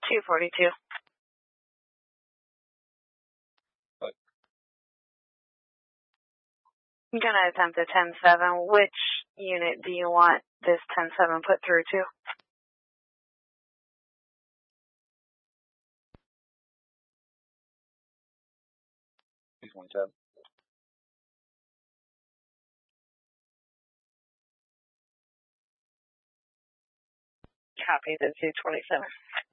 242. I'm going to attempt a 10-7. Which unit do you want this 10-7 put through to? He's 110. Copy the 227.